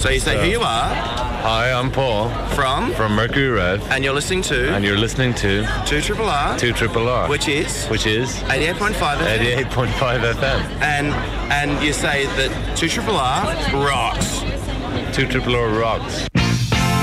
So you say who you are. Hi, I'm Paul. From Mercury Rev. And you're listening to. And you're listening to 2RRR. 2RRR. Which is 88.5 FM. 88.5 FM. And you say that 2RRR rocks. 2RRR rocks.